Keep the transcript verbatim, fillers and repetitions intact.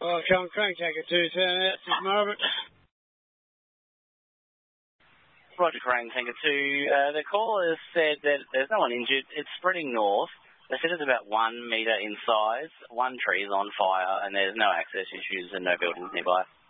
Well, Sean Crank, take it two, turn out, Saint Margaret. Roger Crane, Tanker two. Uh, the caller has said that there's no one injured. It's spreading north. They said it's about one metre in size. One tree is on fire, and there's no access issues and no buildings nearby.